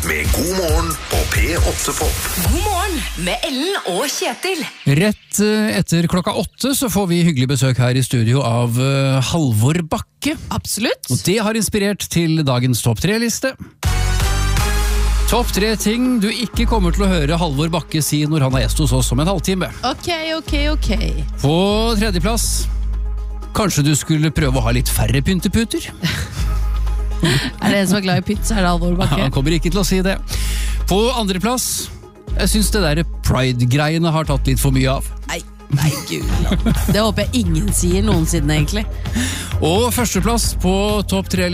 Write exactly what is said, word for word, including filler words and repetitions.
med God morgen på P åtte Pop. God morgen med Ellen og Kjetil. Rett etter klokka åtte så får vi hyggelig besøk her i studio av uh, Halvor Bakke. Absolutt. Og det har inspirert til dagens topp tre-liste. Topp tre ting du ikke kommer til å høre Halvor Bakke si når han er gjest hos oss om en halvtime. Ok, ok, ok. På tredjeplass, kanskje du skulle prøve å ha litt færre pynteputer? Er det en som er glad i pynt, så er det Halvor Bakke. Han kommer ikke til å si det. På andreplass, jeg synes det der Pride-greiene har tatt litt for mye av. Nei, nei, gud. Det håper jeg ingen sier noensinne, egentlig. Og førsteplass på topp tre